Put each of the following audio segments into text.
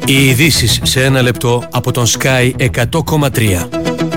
Οι ειδήσεις σε ένα λεπτό από τον Sky 100,3.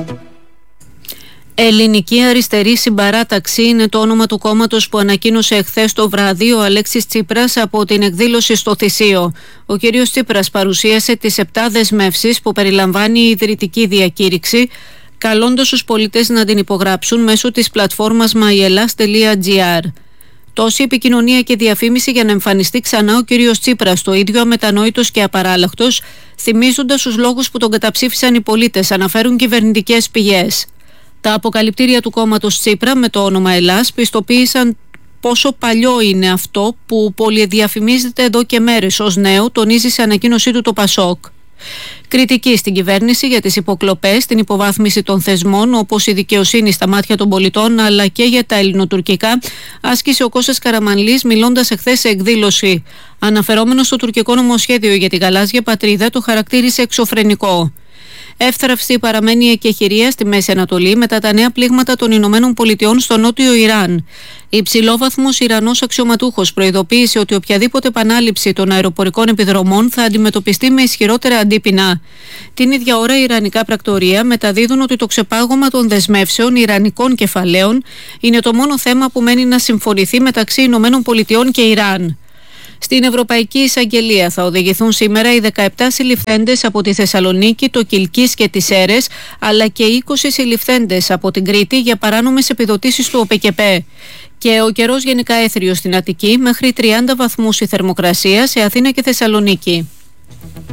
Ελληνική Αριστερή Συμπαράταξη είναι το όνομα του κόμματος που ανακοίνωσε εχθές το βράδυ ο Αλέξης Τσίπρας από την εκδήλωση στο Θησίο. Ο κ. Τσίπρας παρουσίασε τις 7 δεσμεύσεις που περιλαμβάνει η ιδρυτική διακήρυξη, καλώντας τους πολίτες να την υπογράψουν μέσω της πλατφόρμας myellas.gr. Τόση επικοινωνία και διαφήμιση για να εμφανιστεί ξανά ο κ. Τσίπρας, το ίδιο αμετανόητος και απαράλλαχτος, θυμίζοντας τους λόγους που τον καταψήφισαν οι πολίτες, αναφέρουν κυβερνητικές πηγές. Τα αποκαλυπτήρια του κόμματος Τσίπρα με το όνομα Ελλάς πιστοποίησαν πόσο παλιό είναι αυτό που πολυδιαφημίζεται εδώ και μέρες ως νέο, τονίζει σε ανακοίνωσή του το Πασόκ. Κριτική στην κυβέρνηση για τις υποκλοπές, την υποβάθμιση των θεσμών όπως η δικαιοσύνη στα μάτια των πολιτών αλλά και για τα ελληνοτουρκικά άσκησε ο Κώστας Καραμανλής μιλώντας εχθές σε εκδήλωση. Αναφερόμενος στο τουρκικό νομοσχέδιο για τη γαλάζια πατρίδα το χαρακτήρισε εξωφρενικό. Εύθραυστη παραμένει η εκεχηρία στη Μέση Ανατολή μετά τα νέα πλήγματα των Ηνωμένων Πολιτειών στο νότιο Ιράν. Υψηλόβαθμος Ιρανός αξιωματούχος προειδοποίησε ότι οποιαδήποτε επανάληψη των αεροπορικών επιδρομών θα αντιμετωπιστεί με ισχυρότερα αντίπεινα. Την ίδια ώρα, οι ιρανικά πρακτορεία μεταδίδουν ότι το ξεπάγωμα των δεσμεύσεων ιρανικών κεφαλαίων είναι το μόνο θέμα που μένει να συμφωνηθεί μεταξύ Ηνωμένων Πολιτειών και Ιράν. Στην Ευρωπαϊκή Εισαγγελία θα οδηγηθούν σήμερα οι 17 συλληφθέντες από τη Θεσσαλονίκη, το Κιλκής και τις Σέρρες, αλλά και 20 συλληφθέντες από την Κρήτη για παράνομες επιδοτήσεις του ΟΠΕΚΕΠΕ. Και ο καιρός γενικά έθριος στην Αττική, μέχρι 30 βαθμούς η θερμοκρασία σε Αθήνα και Θεσσαλονίκη.